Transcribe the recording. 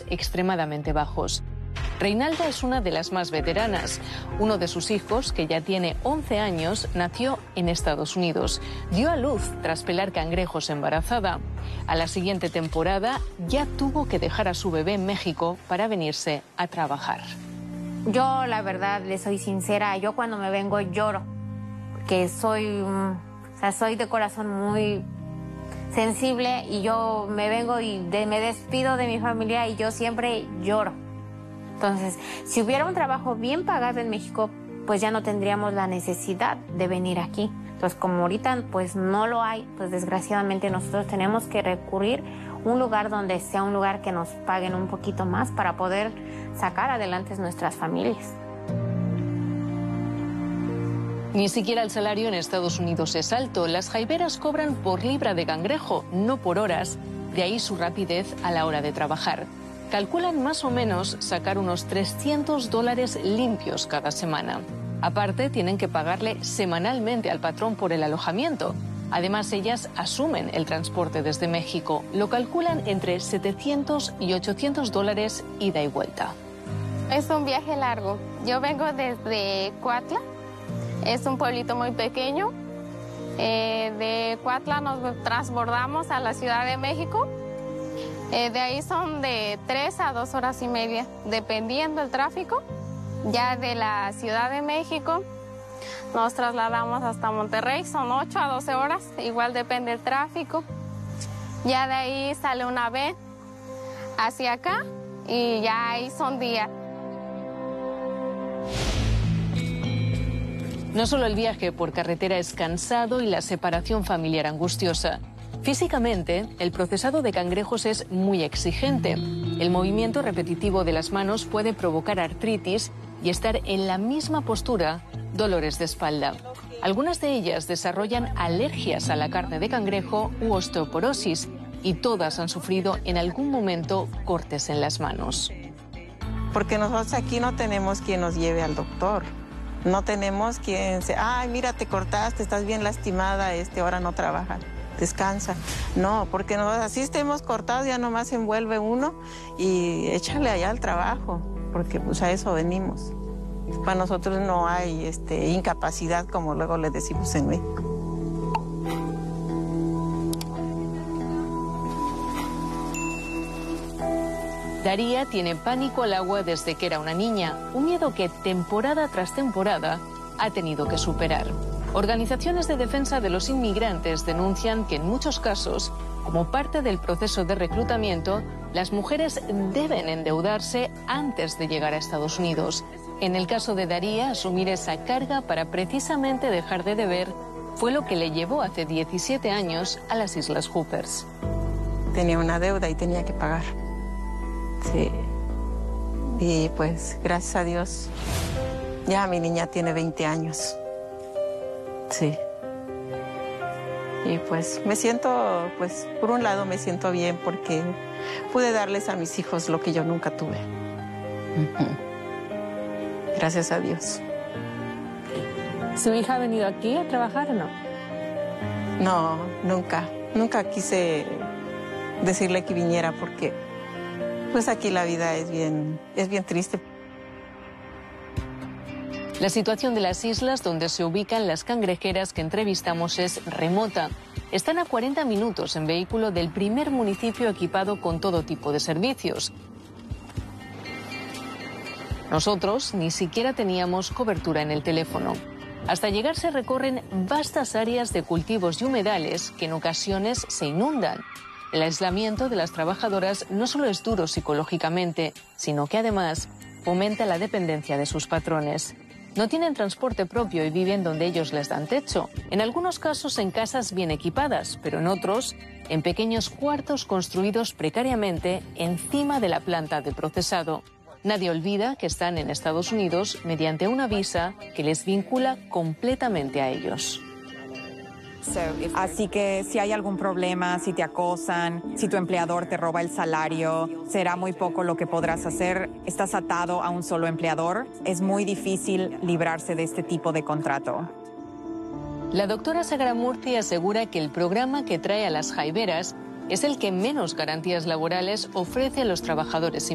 extremadamente bajos. Reinalda es una de las más veteranas. Uno de sus hijos, que ya tiene 11 años, nació en Estados Unidos. Dio a luz tras pelar cangrejos embarazada. A la siguiente temporada ya tuvo que dejar a su bebé en México para venirse a trabajar. Yo, la verdad, le soy sincera, yo cuando me vengo lloro, porque soy de corazón muy sensible y yo me vengo y me despido de mi familia y yo siempre lloro. Entonces, si hubiera un trabajo bien pagado en México, pues ya no tendríamos la necesidad de venir aquí. Entonces, como ahorita pues no lo hay, pues desgraciadamente nosotros tenemos que recurrir a un lugar donde sea un lugar que nos paguen un poquito más para poder sacar adelante nuestras familias. Ni siquiera el salario en Estados Unidos es alto. Las jaiberas cobran por libra de cangrejo, no por horas. De ahí su rapidez a la hora de trabajar. Calculan más o menos sacar unos $300 limpios cada semana. Aparte, tienen que pagarle semanalmente al patrón por el alojamiento. Además, ellas asumen el transporte desde México. Lo calculan entre $700 y $800 ida y vuelta. Es un viaje largo. Yo vengo desde Cuautla. Es un pueblito muy pequeño. De Cuautla nos transbordamos a la Ciudad de México. De ahí son de 3 a 2 horas y media, dependiendo del tráfico. Ya de la Ciudad de México nos trasladamos hasta Monterrey, son 8 a 12 horas, igual depende del tráfico. Ya de ahí sale una ven hacia acá y ya ahí son días. No solo el viaje por carretera es cansado y la separación familiar angustiosa. Físicamente, el procesado de cangrejos es muy exigente. El movimiento repetitivo de las manos puede provocar artritis y estar en la misma postura, dolores de espalda. Algunas de ellas desarrollan alergias a la carne de cangrejo u osteoporosis y todas han sufrido en algún momento cortes en las manos. Porque nosotros aquí no tenemos quien nos lleve al doctor. No tenemos quien se... Ay, mira, te cortaste, estás bien lastimada, ahora no trabaja. Descansa. No, porque así estemos cortados, ya nomás se envuelve uno y échale allá al trabajo, porque pues a eso venimos. Para nosotros no hay incapacidad, como luego le decimos en México. Daría tiene pánico al agua desde que era una niña, un miedo que temporada tras temporada ha tenido que superar. Organizaciones de defensa de los inmigrantes denuncian que en muchos casos, como parte del proceso de reclutamiento, las mujeres deben endeudarse antes de llegar a Estados Unidos. En el caso de Daría, asumir esa carga para precisamente dejar de deber fue lo que le llevó hace 17 años a las Islas Hoopers. Tenía una deuda y tenía que pagar. Sí. Y pues, gracias a Dios, ya mi niña tiene 20 años. Sí. Y pues me siento, pues por un lado me siento bien porque pude darles a mis hijos lo que yo nunca tuve. Gracias a Dios. ¿Su hija ha venido aquí a trabajar o no? No, nunca. Nunca quise decirle que viniera porque pues aquí la vida es bien triste. La situación de las islas donde se ubican las cangrejeras que entrevistamos es remota. Están a 40 minutos en vehículo del primer municipio equipado con todo tipo de servicios. Nosotros ni siquiera teníamos cobertura en el teléfono. Hasta llegar se recorren vastas áreas de cultivos y humedales que en ocasiones se inundan. El aislamiento de las trabajadoras no solo es duro psicológicamente, sino que además fomenta la dependencia de sus patrones. No tienen transporte propio y viven donde ellos les dan techo. En algunos casos en casas bien equipadas, pero en otros en pequeños cuartos construidos precariamente encima de la planta de procesado. Nadie olvida que están en Estados Unidos mediante una visa que les vincula completamente a ellos. Así que si hay algún problema, si te acosan, si tu empleador te roba el salario, será muy poco lo que podrás hacer. Estás atado a un solo empleador. Es muy difícil librarse de este tipo de contrato. La doctora Sagramurthy asegura que el programa que trae a las jaiberas es el que menos garantías laborales ofrece a los trabajadores